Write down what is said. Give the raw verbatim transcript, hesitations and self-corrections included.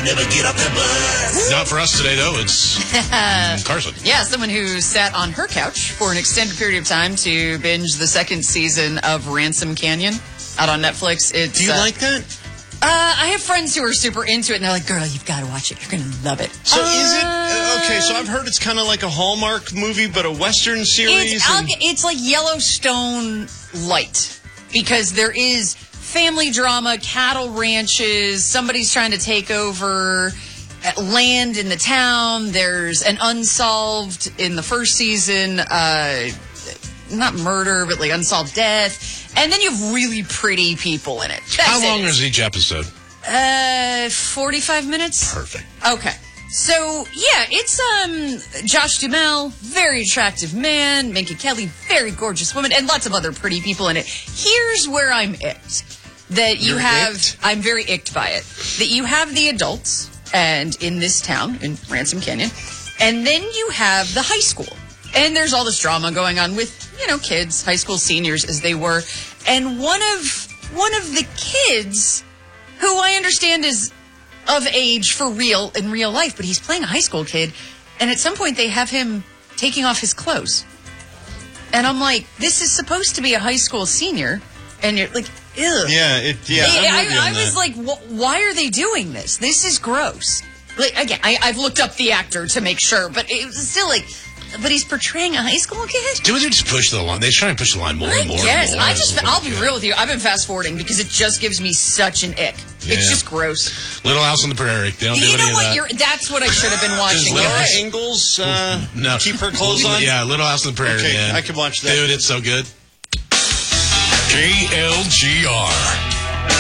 never get off that bus. Not for us today, though. It's Carson. Yeah, someone who sat on her couch for an extended period of time to binge the second season of Ransom Canyon out on Netflix. It's, Do you uh, like that? Uh, I have friends who are super into it, and they're like, girl, you've got to watch it. You're going to love it. So uh, is it... Uh, okay, so I've heard it's kind of like a Hallmark movie, but a Western series. It's, and... it's like Yellowstone light, because there is family drama, cattle ranches, somebody's trying to take over land in the town. There's an unsolved, in the first season, uh, not murder, but like unsolved death. And then you have really pretty people in it. That's How long it. is each episode? Uh, forty-five minutes. Perfect. Okay. So, yeah, it's um Josh Duhamel, very attractive man, Minka Kelly, very gorgeous woman, and lots of other pretty people in it. Here's where I'm icked. That you You're have, icked? I'm very icked by it. That you have the adults, and in this town, in Ransom Canyon, and then you have the high school. And there's all this drama going on with, you know, kids, high school seniors as they were. And one of one of the kids, who I understand is of age for real in real life, but he's playing a high school kid, and at some point they have him taking off his clothes. And I'm like, this is supposed to be a high school senior, and you're like, ew. Yeah, it, yeah. I, I'm with you on I, I was that. like, wh- why are they doing this? This is gross. Like, again, I, I've looked up the actor to make sure, but it was still like, but he's portraying a high school kid? Do they just push the line? They try and push the line more and more. Yes, and more. I just, I'll be real with you. I've been fast forwarding because it just gives me such an ick. Yeah. It's just gross. Little House on the Prairie. They don't do You any know of what? that. You're, that's what I should have been watching. Does You're Laura right. Ingalls uh, No. keep her clothes on? Yeah, Little House on the Prairie. Okay, man. I can watch that. Dude, it's so good. K L G R.